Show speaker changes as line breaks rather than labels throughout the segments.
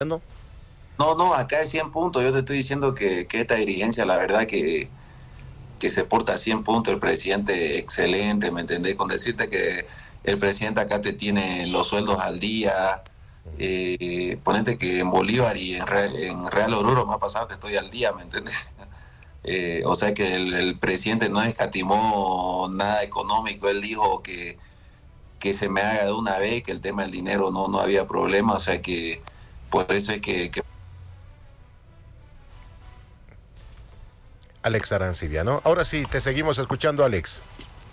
¿No?
No, no, acá es 100 puntos. Yo te estoy diciendo que esta dirigencia, la verdad que se porta a 100 puntos. El presidente, excelente, ¿me entendés? Con decirte que el presidente acá te tiene los sueldos al día. Ponete que en Bolívar y en Real Oruro me ha pasado que estoy al día, ¿me entendés? O sea que el presidente no escatimó nada económico. Él dijo que se me haga de una vez, que el tema del dinero no había problema. O sea que por eso es que
Alex Arancibia, ¿no? Ahora sí, te seguimos escuchando, Alex.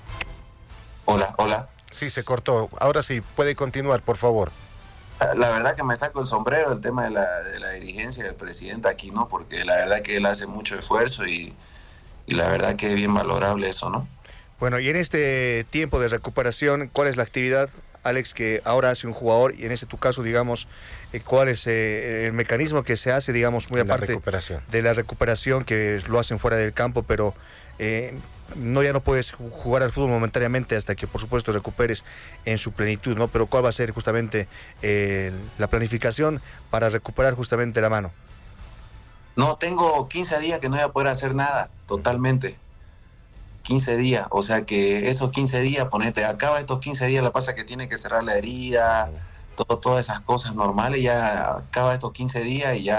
hola, hola.
Sí, se cortó. Ahora sí, puede continuar, por favor.
La verdad que me saco el sombrero el tema de la dirigencia del presidente aquí, ¿no? Porque la verdad que él hace mucho esfuerzo y la verdad que es bien valorable eso, ¿no?
Bueno, y en este tiempo de recuperación, ¿cuál es la actividad, Alex, que ahora hace un jugador? Y en ese tu caso, digamos, ¿cuál es el mecanismo que se hace, digamos, muy aparte de la recuperación, que lo hacen fuera del campo, pero no, ya no puedes jugar al fútbol momentáneamente hasta que, por supuesto, recuperes en su plenitud, ¿no? Pero ¿cuál va a ser justamente la planificación para recuperar justamente la mano?
No, tengo 15 días que no voy a poder hacer nada, totalmente. 15 días, o sea que esos 15 días, ponete, acaba estos 15 días, la pasa que tiene que cerrar la herida, todas esas cosas normales, ya acaba estos 15 días y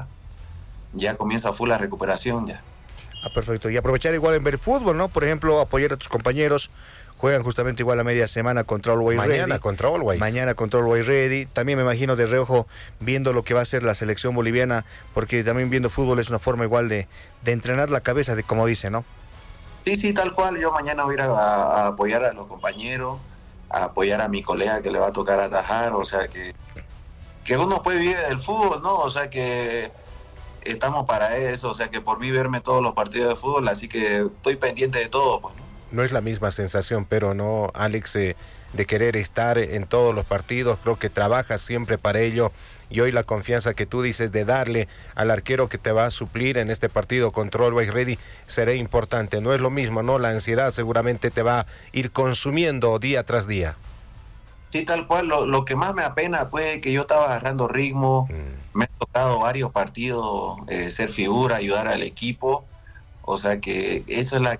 ya comienza a full la recuperación ya.
Ah, perfecto. Y aprovechar igual en ver fútbol, ¿no? Por ejemplo, apoyar a tus compañeros. Juegan justamente igual a media semana contra Always Ready. Mañana contra Always Ready. También me imagino de reojo viendo lo que va a ser la selección boliviana, porque también viendo fútbol es una forma igual de entrenar la cabeza, de como dice, ¿no?
Sí, tal cual. Yo mañana voy a ir a apoyar a los compañeros, a apoyar a mi colega que le va a tocar atajar. O sea que uno puede vivir del fútbol, ¿no? O sea que estamos para eso. O sea que por mí verme todos los partidos de fútbol, así que estoy pendiente de todo, pues, ¿no?
No es la misma sensación, pero no, Alex, de querer estar en todos los partidos. Creo que trabajas siempre para ello, y hoy la confianza que tú dices de darle al arquero que te va a suplir en este partido contra Always Ready será importante. No es lo mismo, ¿no? La ansiedad seguramente te va a ir consumiendo día tras día.
Sí, tal cual. Lo que más me apena, pues, es que yo estaba agarrando ritmo. Me ha tocado varios partidos ser figura, ayudar al equipo. O sea que eso es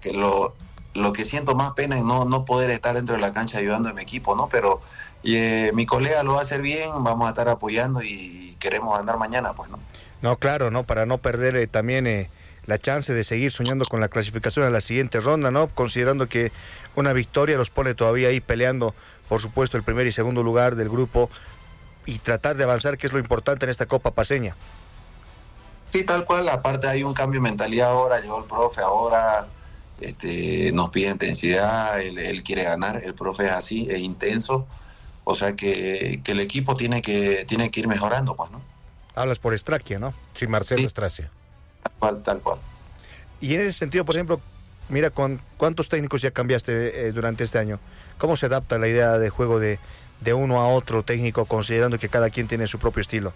lo que siento más pena, en no poder estar dentro de la cancha ayudando a mi equipo, ¿no? Pero mi colega lo va a hacer bien, vamos a estar apoyando y queremos andar mañana, pues, ¿no?
No, claro, ¿no? Para no perder también la chance de seguir soñando con la clasificación a la siguiente ronda, ¿no? Considerando que una victoria los pone todavía ahí peleando, por supuesto, el primer y segundo lugar del grupo, y tratar de avanzar, que es lo importante en esta Copa Paceña.
Sí, tal cual. Aparte hay un cambio de mentalidad ahora, llegó el profe ahora. Nos pide intensidad, él quiere ganar, el profe es así, es intenso, o sea que el equipo tiene que ir mejorando, pues, ¿no?
Hablas por Straquia, ¿no?
Sí, Marcelo
Sí,
Stracia.
tal cual.
Y en ese sentido, por ejemplo, mira, ¿cuántos técnicos ya cambiaste durante este año? ¿Cómo se adapta la idea de juego de uno a otro técnico, considerando que cada quien tiene su propio estilo?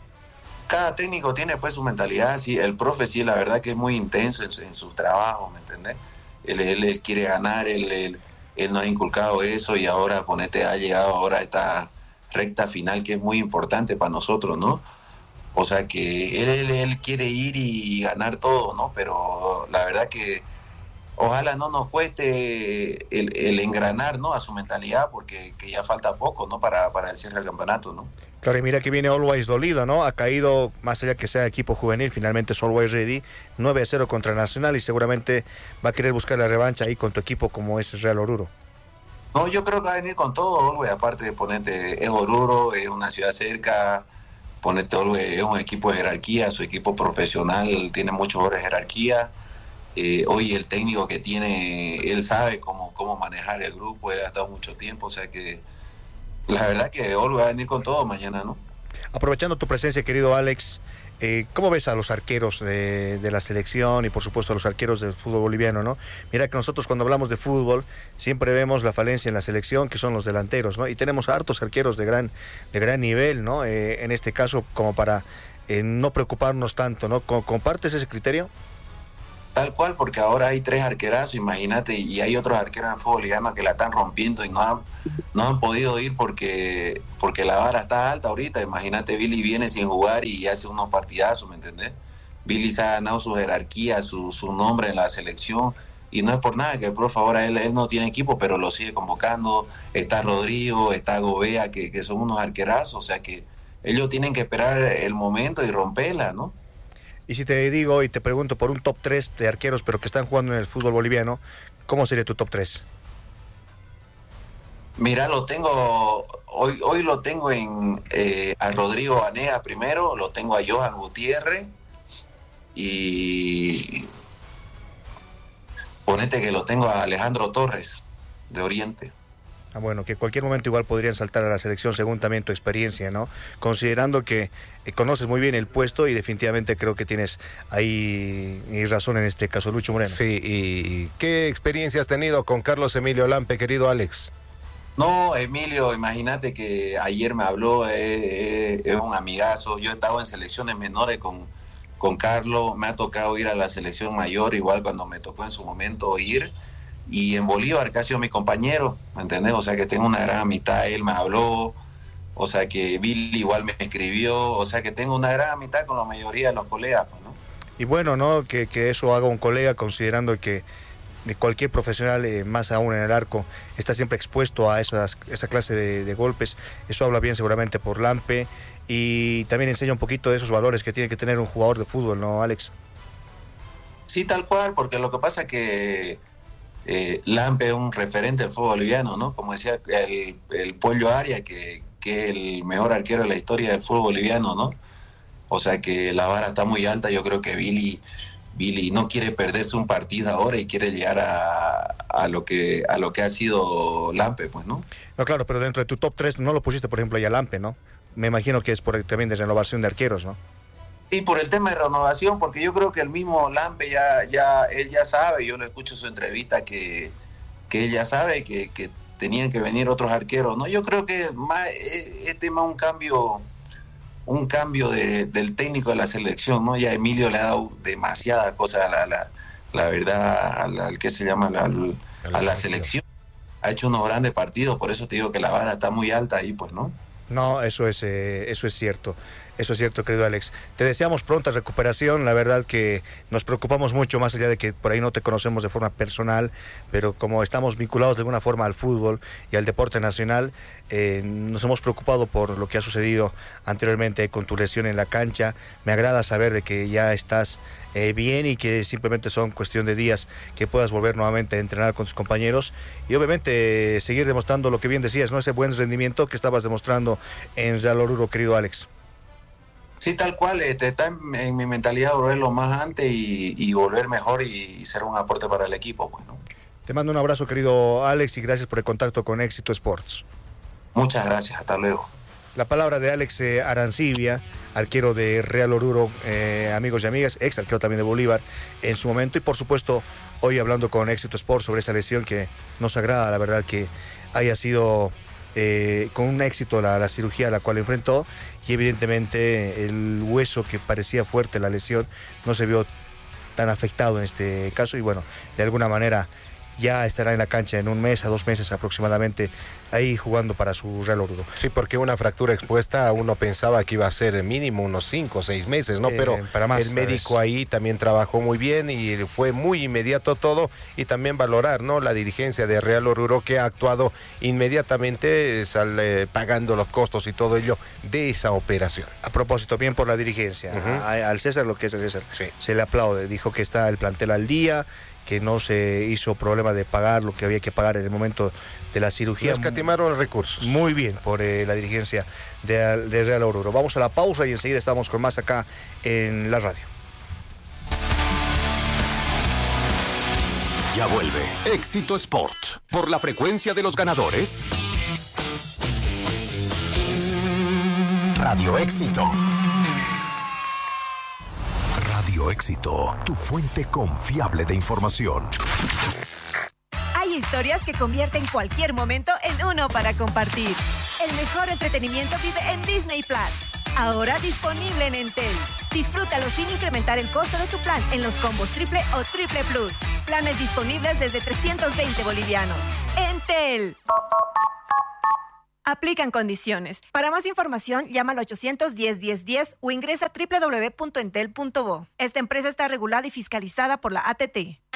Cada técnico tiene pues su mentalidad, sí, el profe sí, la verdad que es muy intenso en su trabajo, ¿me entendés? Él quiere ganar, él nos ha inculcado eso y ahora, ponete, ha llegado ahora a esta recta final que es muy importante para nosotros, ¿no? O sea que él quiere ir y ganar todo, ¿no? Pero la verdad que ojalá no nos cueste el engranar, ¿no? A su mentalidad, porque que ya falta poco, ¿no? Para el cierre del campeonato, ¿no?
Claro, y mira que viene Always dolido, ¿no? Ha caído, más allá que sea equipo juvenil, finalmente es Always Ready, 9-0 contra Nacional, y seguramente va a querer buscar la revancha ahí con tu equipo como es Real Oruro.
No, yo creo que va a venir con todo, güey. Aparte de ponerte, es Oruro, es una ciudad cerca, ponete, güey, es un equipo de jerarquía, su equipo profesional tiene muchos horas de jerarquía. Hoy el técnico que tiene, él sabe cómo manejar el grupo, él ha estado mucho tiempo, o sea que la verdad que Olu va a venir con todo mañana, ¿no?
Aprovechando tu presencia, querido Alex, ¿cómo ves a los arqueros de la selección y por supuesto a los arqueros del fútbol boliviano, ¿no? Mira que nosotros cuando hablamos de fútbol siempre vemos la falencia en la selección, que son los delanteros, ¿no? Y tenemos hartos arqueros de gran nivel, ¿no? En este caso, como para no preocuparnos tanto, ¿no? ¿Compartes ese criterio?
Tal cual, porque ahora hay 3 arquerazos, imagínate, y hay otros arqueros en el fútbol boliviano que la están rompiendo y no han podido ir porque la vara está alta ahorita. Imagínate, Billy viene sin jugar y hace unos partidazos, ¿me entendés? Billy se ha ganado su jerarquía, su nombre en la selección, y no es por nada que el profe ahora él no tiene equipo, pero lo sigue convocando. Está Rodrigo, está Gobea, que son unos arquerazos, o sea que ellos tienen que esperar el momento y romperla, ¿no?
Y si te digo y te pregunto por un top 3 de arqueros, pero que están jugando en el fútbol boliviano, ¿cómo sería tu top 3?
Mira, lo tengo, hoy lo tengo a Rodrigo Banega primero, lo tengo a Johan Gutiérrez y ponete que lo tengo a Alejandro Torres de Oriente.
Bueno, que en cualquier momento igual podrían saltar a la selección según también tu experiencia, ¿no? Considerando que conoces muy bien el puesto y definitivamente creo que tienes ahí razón en este caso, Lucho Moreno.
Sí, ¿y qué experiencia has tenido con Carlos Emilio Lampe, querido Alex?
No, Emilio, imagínate que ayer me habló, es un amigazo. Yo he estado en selecciones menores con Carlos, me ha tocado ir a la selección mayor, igual cuando me tocó en su momento ir. Y en Bolívar, que ha sido mi compañero, ¿me entendés? O sea que tengo una gran amistad, él me habló, o sea que Billy igual me escribió, o sea que tengo una gran amistad con la mayoría de los colegas, pues, ¿no?
Y bueno, ¿no? Que eso haga un colega, considerando que cualquier profesional, más aún en el arco, está siempre expuesto a esa clase de golpes. Eso habla bien seguramente por Lampe y también enseña un poquito de esos valores que tiene que tener un jugador de fútbol, ¿no, Alex?
Sí, tal cual, porque lo que pasa es que Lampe es un referente del fútbol boliviano, ¿no? Como decía el Pollo Arias, que es el mejor arquero de la historia del fútbol boliviano, ¿no? O sea que la vara está muy alta. Yo creo que Billy no quiere perderse un partido ahora y quiere llegar a lo que ha sido Lampe, pues, ¿no?
No, claro, pero dentro de tu top 3 no lo pusiste, por ejemplo, ya Lampe, ¿no? Me imagino que es por también de renovación de arqueros, ¿no?
Sí, por el tema de renovación, porque yo creo que el mismo Lampe él ya sabe, yo lo escucho en su entrevista, que él ya sabe que tenían que venir otros arqueros, ¿no? Yo creo que más un cambio del técnico de la selección, ¿no? Ya Emilio le ha dado demasiadas cosas la verdad, al que se llama, a la selección. Ha hecho unos grandes partidos, por eso te digo que la vara está muy alta ahí, pues, ¿no?
No, eso es cierto. Eso es cierto, querido Alex. Te deseamos pronta recuperación. La verdad que nos preocupamos mucho, más allá de que por ahí no te conocemos de forma personal, pero como estamos vinculados de alguna forma al fútbol y al deporte nacional, nos hemos preocupado por lo que ha sucedido anteriormente con tu lesión en la cancha. Me agrada saber de que ya estás bien y que simplemente son cuestión de días que puedas volver nuevamente a entrenar con tus compañeros y obviamente seguir demostrando lo que bien decías, ¿no? Ese buen rendimiento que estabas demostrando en Real Oruro, querido Alex.
Sí, tal cual, está en mi mentalidad volver lo más antes y volver mejor y ser un aporte para el equipo, pues, ¿no?
Te mando un abrazo, querido Alex, y gracias por el contacto con Éxito Sports.
Muchas gracias, hasta luego.
La palabra de Alex Arancibia, arquero de Real Oruro, amigos y amigas, ex arquero también de Bolívar en su momento, y por supuesto hoy hablando con Éxito Sports sobre esa lesión que nos agrada, la verdad, que haya sido con un éxito la cirugía a la cual enfrentó, y evidentemente el hueso que parecía fuerte, la lesión, no se vio tan afectado en este caso, y bueno, de alguna manera ya estará en la cancha en 1 mes a 2 meses aproximadamente, ahí jugando para su Real Oruro.
Sí, porque una fractura expuesta uno pensaba que iba a ser mínimo unos 5 o 6 meses, ¿no? Pero para más, el médico ahí también trabajó muy bien y fue muy inmediato todo, y también valorar, ¿no?, la dirigencia de Real Oruro, que ha actuado inmediatamente pagando los costos y todo ello de esa operación.
A propósito, bien por la dirigencia, al César lo que es el César, sí. Se le aplaude, dijo que está el plantel al día, que no se hizo problema de pagar lo que había que pagar en el momento de la cirugía.
Escatimaron recursos.
Muy bien por la dirigencia de Real Oruro. Vamos a la pausa y enseguida estamos con más acá en la radio.
Ya vuelve Éxito Sport por la frecuencia de los ganadores. Radio Éxito. Radio Éxito, tu fuente confiable de información.
Hay historias que convierten cualquier momento en uno para compartir. El mejor entretenimiento vive en Disney Plus. Ahora disponible en Entel. Disfrútalo sin incrementar el costo de tu plan en los combos triple o triple plus. Planes disponibles desde 320 bolivianos. Entel. Aplican condiciones. Para más información, llama al 810-1010 o ingresa a www.entel.bo. Esta empresa está regulada y fiscalizada por la ATT.